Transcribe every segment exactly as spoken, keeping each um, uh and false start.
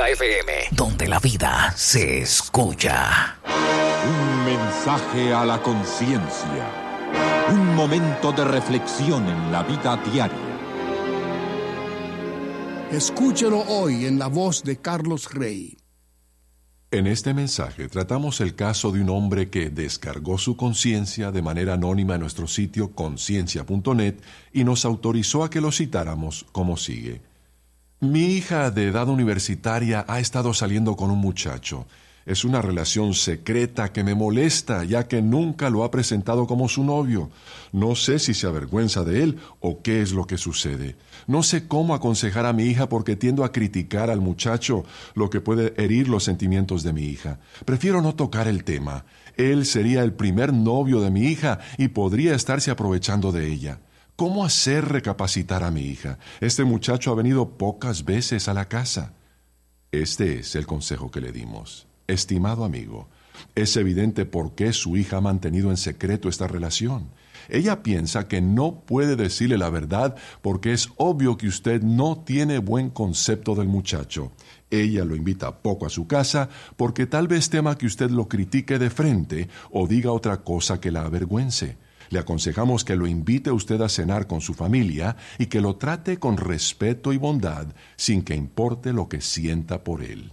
Mega F M, donde la vida se escucha. Un mensaje a la conciencia. Un momento de reflexión en la vida diaria. Escúchelo hoy en la voz de Carlos Rey. En este mensaje tratamos el caso de un hombre que descargó su conciencia de manera anónima en nuestro sitio conciencia punto net y nos autorizó a que lo citáramos como sigue. Mi hija de edad universitaria ha estado saliendo con un muchacho. Es una relación secreta que me molesta, ya que nunca lo ha presentado como su novio. No sé si se avergüenza de él o qué es lo que sucede. No sé cómo aconsejar a mi hija porque tiendo a criticar al muchacho, lo que puede herir los sentimientos de mi hija. Prefiero no tocar el tema. Él sería el primer novio de mi hija y podría estarse aprovechando de ella. ¿Cómo hacer recapacitar a mi hija? Este muchacho ha venido pocas veces a la casa. Este es el consejo que le dimos. Estimado amigo, es evidente por qué su hija ha mantenido en secreto esta relación. Ella piensa que no puede decirle la verdad porque es obvio que usted no tiene buen concepto del muchacho. Ella lo invita poco a su casa porque tal vez tema que usted lo critique de frente o diga otra cosa que la avergüence. Le aconsejamos que lo invite usted a cenar con su familia y que lo trate con respeto y bondad sin que importe lo que sienta por él.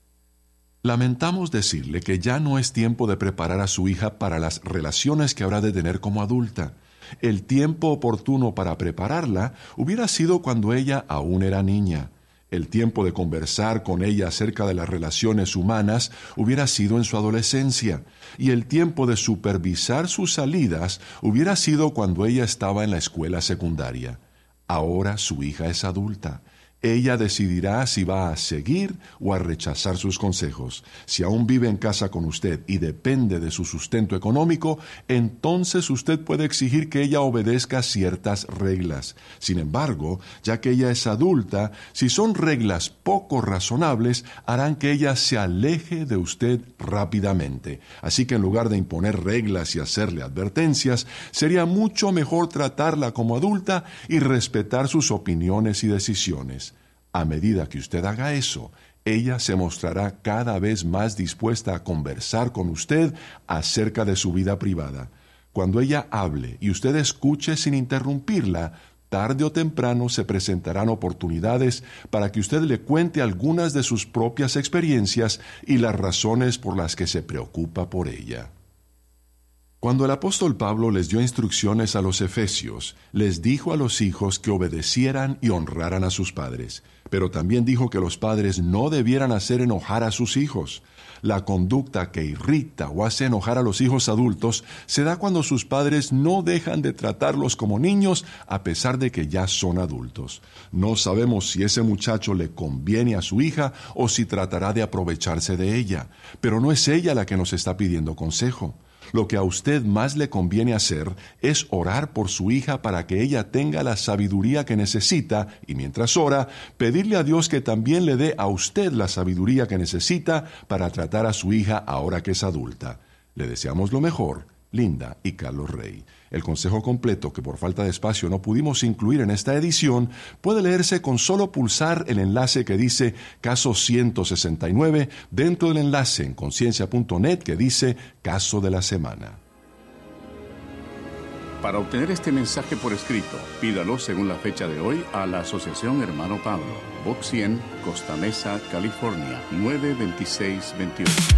Lamentamos decirle que ya no es tiempo de preparar a su hija para las relaciones que habrá de tener como adulta. El tiempo oportuno para prepararla hubiera sido cuando ella aún era niña. El tiempo de conversar con ella acerca de las relaciones humanas hubiera sido en su adolescencia, y el tiempo de supervisar sus salidas hubiera sido cuando ella estaba en la escuela secundaria. Ahora su hija es adulta. Ella decidirá si va a seguir o a rechazar sus consejos. Si aún vive en casa con usted y depende de su sustento económico, entonces usted puede exigir que ella obedezca ciertas reglas. Sin embargo, ya que ella es adulta, si son reglas poco razonables, harán que ella se aleje de usted rápidamente. Así que en lugar de imponer reglas y hacerle advertencias, sería mucho mejor tratarla como adulta y respetar sus opiniones y decisiones. A medida que usted haga eso, ella se mostrará cada vez más dispuesta a conversar con usted acerca de su vida privada. Cuando ella hable y usted escuche sin interrumpirla, tarde o temprano se presentarán oportunidades para que usted le cuente algunas de sus propias experiencias y las razones por las que se preocupa por ella. Cuando el apóstol Pablo les dio instrucciones a los efesios, les dijo a los hijos que obedecieran y honraran a sus padres, pero también dijo que los padres no debieran hacer enojar a sus hijos. La conducta que irrita o hace enojar a los hijos adultos se da cuando sus padres no dejan de tratarlos como niños a pesar de que ya son adultos. No sabemos si ese muchacho le conviene a su hija o si tratará de aprovecharse de ella, pero no es ella la que nos está pidiendo consejo. Lo que a usted más le conviene hacer es orar por su hija para que ella tenga la sabiduría que necesita y mientras ora, pedirle a Dios que también le dé a usted la sabiduría que necesita para tratar a su hija ahora que es adulta. Le deseamos lo mejor, Linda y Carlos Rey. El consejo completo, que por falta de espacio no pudimos incluir en esta edición, puede leerse con solo pulsar el enlace que dice Caso ciento sesenta y nueve dentro del enlace en conciencia punto net que dice Caso de la Semana. Para obtener este mensaje por escrito, pídalo según la fecha de hoy a la Asociación Hermano Pablo, Box cien, Costa Mesa, California, nueve dos seis dos uno.